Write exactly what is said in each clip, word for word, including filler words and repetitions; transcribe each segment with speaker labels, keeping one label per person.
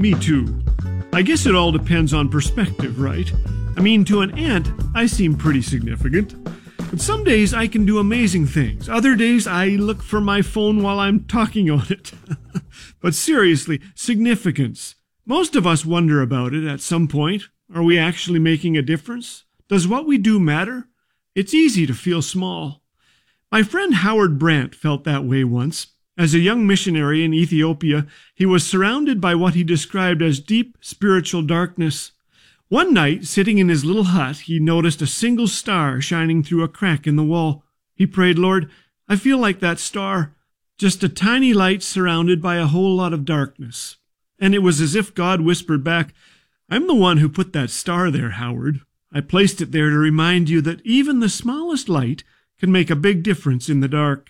Speaker 1: me too. I guess it all depends on perspective, right? I mean, to an ant, I seem pretty significant. But some days I can do amazing things. Other days I look for my phone while I'm talking on it. But seriously, significance. Most of us wonder about it at some point. Are we actually making a difference? Does what we do matter? It's easy to feel small. My friend Howard Brandt felt that way once. As a young missionary in Ethiopia, he was surrounded by what he described as deep spiritual darkness. One night, sitting in his little hut, he noticed a single star shining through a crack in the wall. He prayed, "Lord, I feel like that star, just a tiny light surrounded by a whole lot of darkness." And it was as if God whispered back, "I'm the one who put that star there, Howard. I placed it there to remind you that even the smallest light can make a big difference in the dark."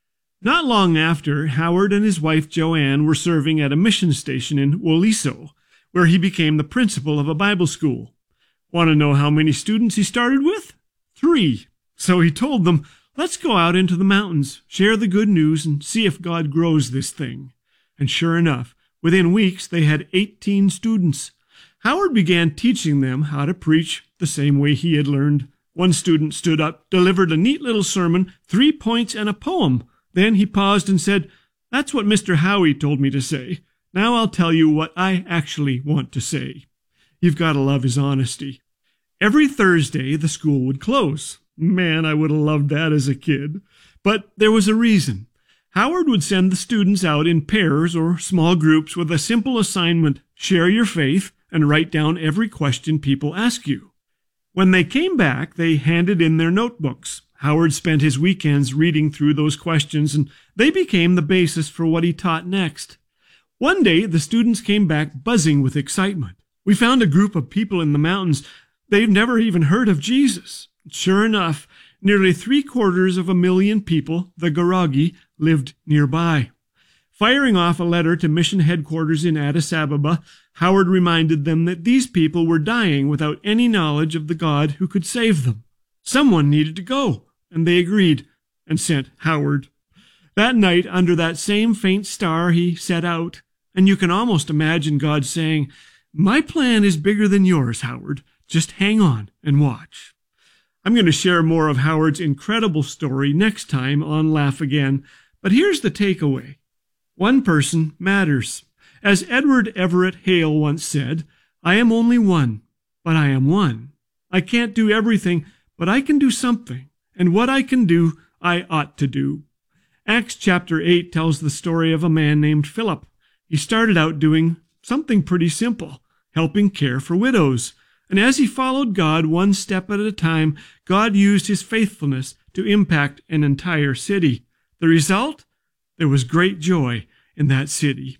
Speaker 1: Not long after, Howard and his wife Joanne were serving at a mission station in Woliso, where he became the principal of a Bible school. Want to know how many students he started with? Three. So he told them, "Let's go out into the mountains, share the good news, and see if God grows this thing." And sure enough, within weeks they had eighteen students. Howard began teaching them how to preach the same way he had learned. One student stood up, delivered a neat little sermon, three points and a poem. Then he paused and said, "That's what Mister Howie told me to say. Now I'll tell you what I actually want to say." You've got to love his honesty. Every Thursday, the school would close. Man, I would have loved that as a kid. But there was a reason. Howard would send the students out in pairs or small groups with a simple assignment: share your faith and write down every question people ask you. When they came back, they handed in their notebooks. Howard spent his weekends reading through those questions, and they became the basis for what he taught next. One day, the students came back buzzing with excitement. "We found a group of people in the mountains. They've never even heard of Jesus." Sure enough, nearly three-quarters of a million people, the Garagi, lived nearby. Firing off a letter to mission headquarters in Addis Ababa, Howard reminded them that these people were dying without any knowledge of the God who could save them. Someone needed to go, and they agreed and sent Howard. That night, under that same faint star, he set out, and you can almost imagine God saying, "My plan is bigger than yours, Howard. Just hang on and watch." I'm going to share more of Howard's incredible story next time on Laugh Again, but here's the takeaway. One person matters. As Edward Everett Hale once said, "I am only one, but I am one. I can't do everything, but I can do something, and what I can do, I ought to do." Acts chapter eight tells the story of a man named Philip. He started out doing something pretty simple, helping care for widows. And as he followed God one step at a time, God used his faithfulness to impact an entire city. The result? There was great joy in that city.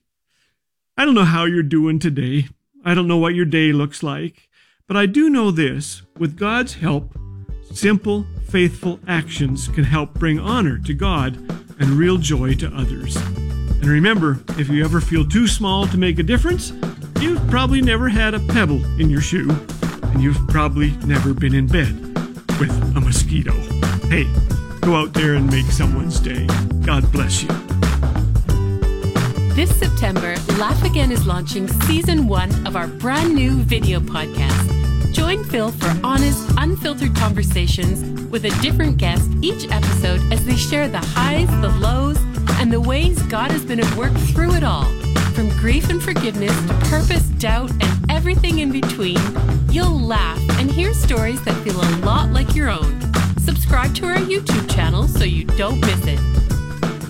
Speaker 1: I don't know how you're doing today. I don't know what your day looks like. But I do know this: with God's help, simple, faithful actions can help bring honor to God and real joy to others. And remember, if you ever feel too small to make a difference, you've probably never had a pebble in your shoe, and you've probably never been in bed with a mosquito. Hey, go out there and make someone's day. God bless you.
Speaker 2: This September, Laugh Again is launching season one of our brand new video podcast. Join Phil for honest, unfiltered conversations with a different guest each episode as they share the highs, the lows, and the ways God has been at work through it all. From grief and forgiveness to purpose, doubt, and everything in between, you'll laugh and hear stories that feel a lot like your own. Subscribe to our YouTube channel so you don't miss it.